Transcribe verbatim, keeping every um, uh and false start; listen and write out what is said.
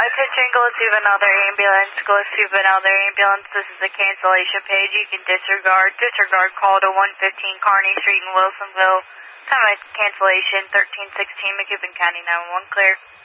Attention, Gillespie Another Ambulance. Gillespie Another Ambulance. This is a cancellation page. You can disregard. Disregard call to one fifteen Kearney Street in Wilsonville. Time of cancellation thirteen sixteen McCubbin County nine one one. Clear.